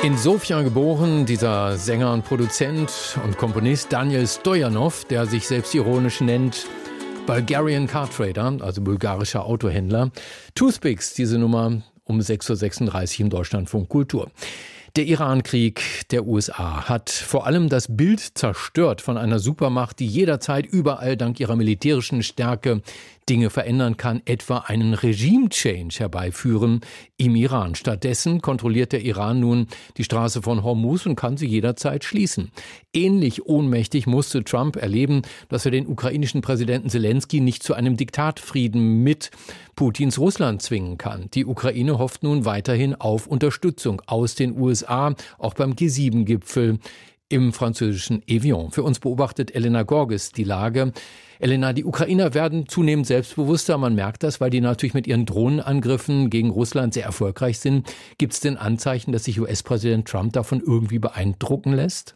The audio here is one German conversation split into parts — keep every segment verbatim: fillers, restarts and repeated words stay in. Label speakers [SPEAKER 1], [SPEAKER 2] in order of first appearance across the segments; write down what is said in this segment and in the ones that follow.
[SPEAKER 1] In Sofia geboren, dieser Sänger und Produzent und Komponist Daniel Stojanov, der sich selbst ironisch nennt Bulgarian Car Trader, also bulgarischer Autohändler. Toothpicks, diese Nummer um sechs Uhr sechsunddreißig im Deutschlandfunk Kultur. Der Iran-Krieg der U S A hat vor allem das Bild zerstört von einer Supermacht, die jederzeit überall dank ihrer militärischen Stärke Dinge verändern kann, etwa einen Regime-Change herbeiführen im Iran. Stattdessen kontrolliert der Iran nun die Straße von Hormuz und kann sie jederzeit schließen. Ähnlich ohnmächtig musste Trump erleben, dass er den ukrainischen Präsidenten Zelensky nicht zu einem Diktatfrieden mit Putins Russland zwingen kann. Die Ukraine hofft nun weiterhin auf Unterstützung aus den U S A, auch beim G sieben Gipfel im französischen Evian. Für uns beobachtet Elena Gorges die Lage. Elena, die Ukrainer werden zunehmend selbstbewusster. Man merkt das, weil die natürlich mit ihren Drohnenangriffen gegen Russland sehr erfolgreich sind. Gibt es denn Anzeichen, dass sich U S-Präsident Trump davon irgendwie beeindrucken lässt?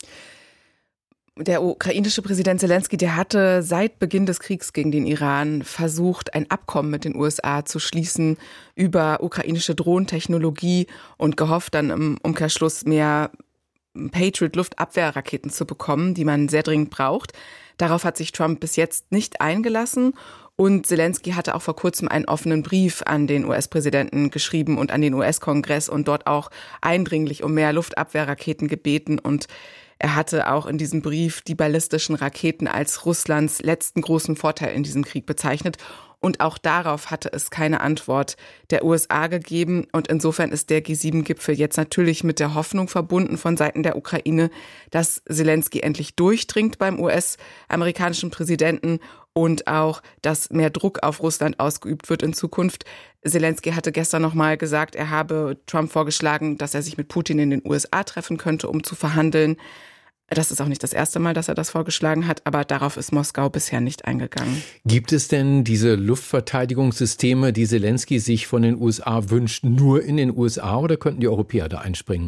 [SPEAKER 2] Der ukrainische Präsident Zelensky, der hatte seit Beginn des Kriegs gegen den Iran versucht, ein Abkommen mit den U S A zu schließen über ukrainische Drohnentechnologie und gehofft dann im Umkehrschluss mehr Patriot-Luftabwehrraketen zu bekommen, die man sehr dringend braucht. Darauf hat sich Trump bis jetzt nicht eingelassen. Und Zelensky hatte auch vor kurzem einen offenen Brief an den U S-Präsidenten geschrieben und an den U S-Kongress und dort auch eindringlich um mehr Luftabwehrraketen gebeten. Und er hatte auch in diesem Brief die ballistischen Raketen als Russlands letzten großen Vorteil in diesem Krieg bezeichnet. Und auch darauf hatte es keine Antwort der U S A gegeben. Und insofern ist der G sieben Gipfel jetzt natürlich mit der Hoffnung verbunden von Seiten der Ukraine, dass Zelensky endlich durchdringt beim U S-amerikanischen Präsidenten und auch, dass mehr Druck auf Russland ausgeübt wird in Zukunft. Zelensky hatte gestern noch mal gesagt, er habe Trump vorgeschlagen, dass er sich mit Putin in den U S A treffen könnte, um zu verhandeln. Das ist auch nicht das erste Mal, dass er das vorgeschlagen hat, aber darauf ist Moskau bisher nicht eingegangen.
[SPEAKER 1] Gibt es denn diese Luftverteidigungssysteme, die Zelensky sich von den U S A wünscht, nur in den U S A oder könnten die Europäer da einspringen?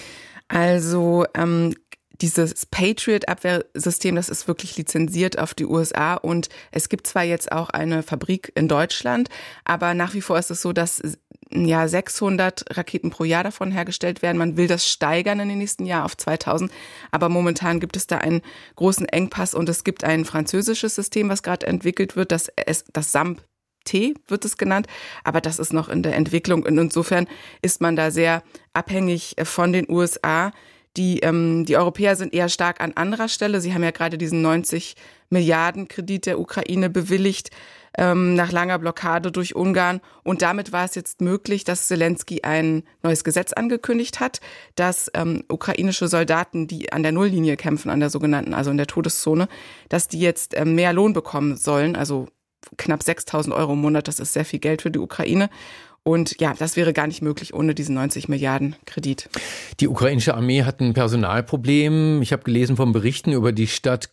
[SPEAKER 2] Also ähm, dieses Patriot-Abwehrsystem, das ist wirklich lizenziert auf die U S A und es gibt zwar jetzt auch eine Fabrik in Deutschland, aber nach wie vor ist es so, dass ja sechshundert Raketen pro Jahr davon hergestellt werden. Man will das steigern in den nächsten Jahren auf zweitausend, aber momentan gibt es da einen großen Engpass und es gibt ein französisches System, was gerade entwickelt wird, das, das S A M T wird es genannt, aber das ist noch in der Entwicklung und insofern ist man da sehr abhängig von den U S A. Die, ähm, die Europäer sind eher stark an anderer Stelle. Sie haben ja gerade diesen neunzig Milliarden Kredit der Ukraine bewilligt, ähm, nach langer Blockade durch Ungarn. Und damit war es jetzt möglich, dass Zelensky ein neues Gesetz angekündigt hat, dass ähm, ukrainische Soldaten, die an der Nulllinie kämpfen, an der sogenannten, also in der Todeszone, dass die jetzt ähm, mehr Lohn bekommen sollen, also knapp sechstausend Euro im Monat. Das ist sehr viel Geld für die Ukraine. Und ja, das wäre gar nicht möglich ohne diesen neunzig Milliarden Kredit.
[SPEAKER 1] Die ukrainische Armee hat ein Personalproblem. Ich habe gelesen von Berichten über die Stadt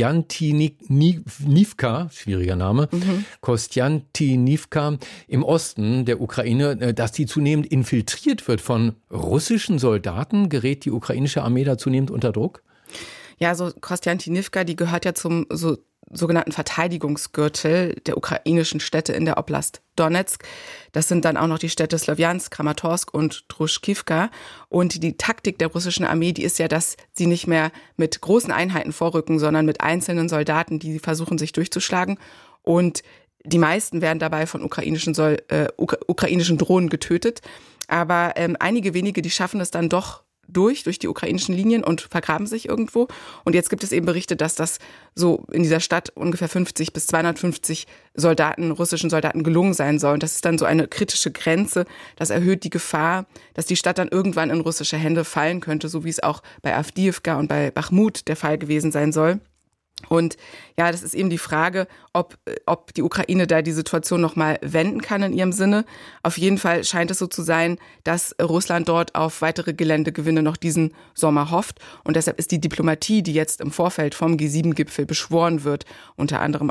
[SPEAKER 1] Kostjantinivka, schwieriger Name, mhm. Kostjantinivka im Osten der Ukraine, dass die zunehmend infiltriert wird von russischen Soldaten. Gerät die ukrainische Armee da zunehmend unter Druck?
[SPEAKER 2] Ja, so Kostjantinivka, die gehört ja zum so sogenannten Verteidigungsgürtel der ukrainischen Städte in der Oblast Donetsk. Das sind dann auch noch die Städte Slowjansk, Kramatorsk und Druschkivka. Und die Taktik der russischen Armee, die ist ja, dass sie nicht mehr mit großen Einheiten vorrücken, sondern mit einzelnen Soldaten, die versuchen, sich durchzuschlagen. Und die meisten werden dabei von ukrainischen, Sol- äh, ukra- ukrainischen Drohnen getötet. Aber ähm, einige wenige, die schaffen es dann doch durch, durch die ukrainischen Linien und vergraben sich irgendwo. Und jetzt gibt es eben Berichte, dass das so in dieser Stadt ungefähr fünfzig bis zweihundertfünfzig Soldaten, russischen Soldaten gelungen sein soll. Und das ist dann so eine kritische Grenze. Das erhöht die Gefahr, dass die Stadt dann irgendwann in russische Hände fallen könnte, so wie es auch bei Awdijiwka und bei Bachmut der Fall gewesen sein soll. Und ja, das ist eben die Frage, ob, ob die Ukraine da die Situation nochmal wenden kann in ihrem Sinne. Auf jeden Fall scheint es so zu sein, dass Russland dort auf weitere Geländegewinne noch diesen Sommer hofft. Und deshalb ist die Diplomatie, die jetzt im Vorfeld vom G sieben Gipfel beschworen wird, unter anderem